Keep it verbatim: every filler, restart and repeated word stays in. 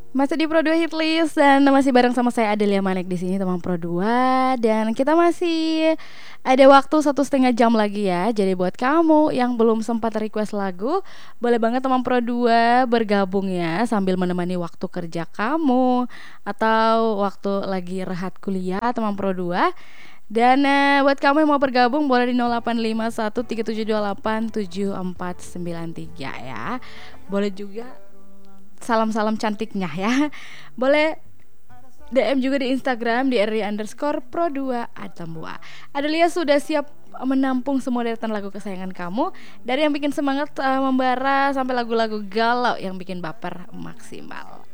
Masih di Pro dua Hit List dan masih bareng sama saya Adelia Manik di sini teman Pro dua dan kita masih ada waktu satu setengah jam lagi ya. Jadi buat kamu yang belum sempat request lagu, boleh banget teman Pro dua bergabung ya sambil menemani waktu kerja kamu atau waktu lagi rehat kuliah teman Pro dua. Dan eh, buat kamu yang mau bergabung boleh di nol delapan lima satu tiga tujuh dua delapan tujuh empat sembilan tiga ya. Boleh juga salam-salam cantiknya ya. Boleh D M juga di Instagram di r y underscore pro dua Atambua. Adelia sudah siap menampung semua deretan lagu kesayangan kamu, dari yang bikin semangat uh, membara sampai lagu-lagu galau yang bikin baper maksimal.